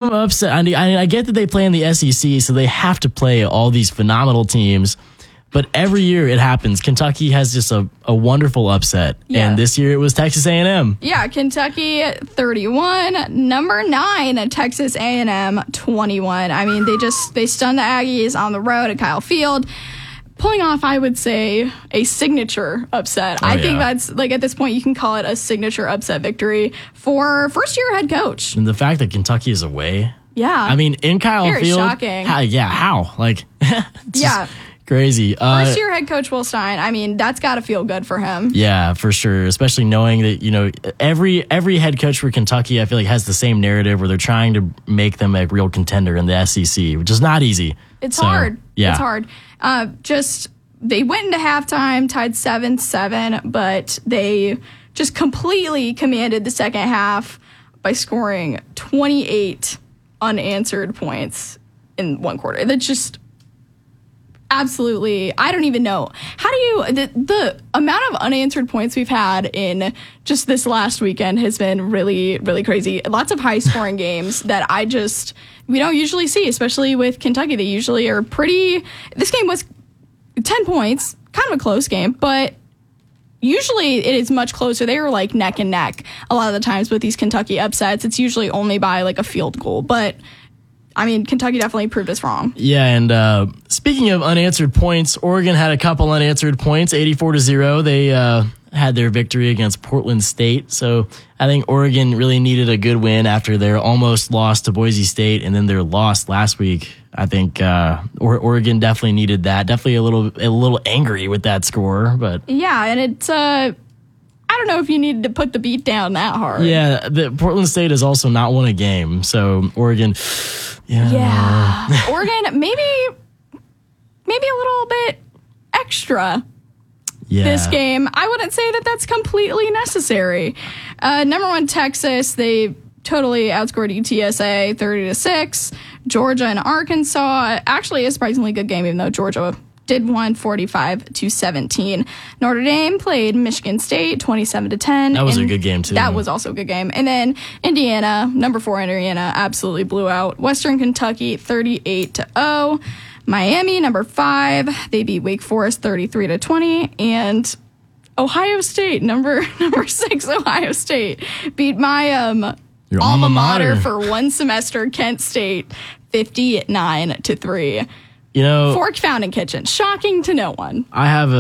some upset. I get that they play in the SEC, so they have to play all these phenomenal teams. But every year it happens. Kentucky has just a wonderful upset. Yeah. And this year it was Texas A&M. Yeah, Kentucky 31, number 9, Texas A&M 21. I mean, they stunned the Aggies on the road at Kyle Field, pulling off, I would say, a signature upset. I think that's, like, at this point, you can call it a signature upset victory for first-year head coach. And the fact that Kentucky is away. Yeah. I mean, in Kyle Very Field. Shocking. How? Like, yeah. Crazy. First-year head coach Will Stein. I mean, that's got to feel good for him. Yeah, for sure. Especially knowing that, every head coach for Kentucky, I feel like, has the same narrative where they're trying to make them a real contender in the SEC, which is not easy. It's hard. Yeah. It's hard. They went into halftime, tied 7-7, but they just completely commanded the second half by scoring 28 unanswered points in one quarter. That's just absolutely, I don't even know. How do you, the amount of unanswered points we've had in just this last weekend has been really, really crazy. Lots of high scoring games that we don't usually see, especially with Kentucky. They usually are this game was 10 points, kind of a close game, but usually it is much closer. They were like neck and neck a lot of the times with these Kentucky upsets. It's usually only by like a field goal, but I mean, Kentucky definitely proved us wrong. Yeah, and speaking of unanswered points, Oregon had a couple unanswered points, 84-0. They had their victory against Portland State. So I think Oregon really needed a good win after their almost loss to Boise State and then their loss last week. I think Oregon definitely needed that. Definitely a little angry with that score, but yeah, and it's I don't know if you needed to put the beat down that hard. Yeah, the Portland State has also not won a game, so Oregon. Yeah. Oregon maybe a little bit extra. Yeah. This game. I wouldn't say that that's completely necessary. Number 1 Texas, they totally outscored UTSA 30-6. Georgia and Arkansas, actually a surprisingly good game, even though Georgia did win 45-17. Notre Dame played Michigan State 27-10. That was a good game too. That was also a good game. And then Indiana, number 4 Indiana, absolutely blew out Western Kentucky 38-0. Miami, number 5, they beat Wake Forest 33-20, and Ohio State, number 6, Ohio State beat my your alma mater for one semester, Kent State, 59-3. Fork Fountain Kitchen, shocking to no one. I have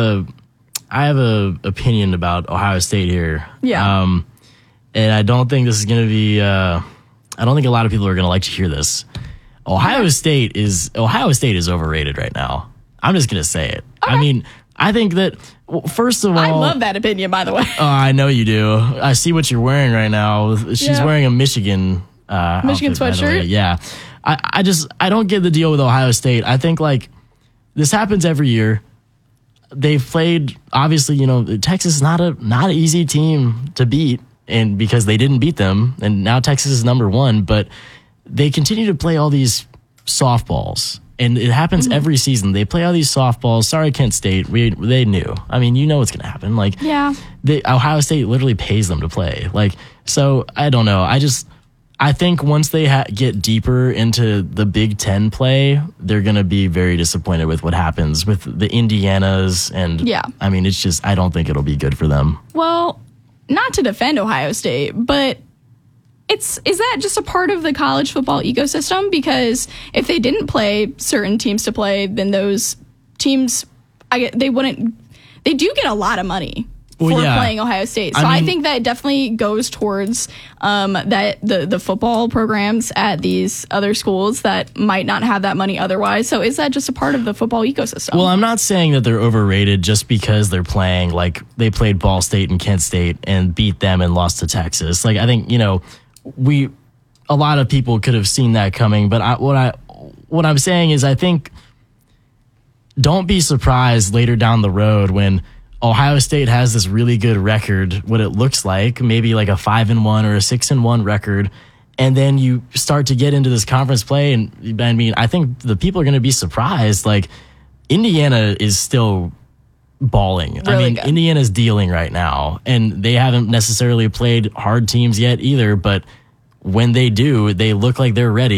a opinion about Ohio State here. Yeah. And I don't think this is going to be. I don't think a lot of people are going to like to hear this. Ohio State is overrated right now. I'm just going to say it. Okay. I mean, I think that, first of all, I love that opinion, by the way. Oh, I know you do. I see what you're wearing right now. She's wearing a Michigan outfit, sweatshirt. Yeah. I don't get the deal with Ohio State. I think this happens every year. They've played, obviously, Texas is not an easy team to beat, and because they didn't beat them, and now Texas is number 1, but they continue to play all these softballs, and it happens every season. They play all these softballs. Sorry, Kent State. They knew. I mean, you know what's going to happen. Ohio State literally pays them to play. So I don't know. I think once they get deeper into the Big Ten play, they're going to be very disappointed with what happens with the Indianas. And I mean, it's just, I don't think it'll be good for them. Well, not to defend Ohio State, but is that just a part of the college football ecosystem? Because if they didn't play certain teams to play, then those teams, they do get a lot of money for playing Ohio State. So I think that definitely goes towards that the football programs at these other schools that might not have that money otherwise. So is that just a part of the football ecosystem? Well, I'm not saying that they're overrated just because they're playing they played Ball State and Kent State and beat them and lost to Texas. I think, a lot of people could have seen that coming, but what I'm saying is I think don't be surprised later down the road when Ohio State has this really good record, what it looks like, maybe like a 5-1 or a 6-1 record, and then you start to get into this conference play, and I mean, I think the people are going to be surprised. Indiana is still balling. Really good. Indiana's dealing right now, and they haven't necessarily played hard teams yet either, but when they do, they look like they're ready.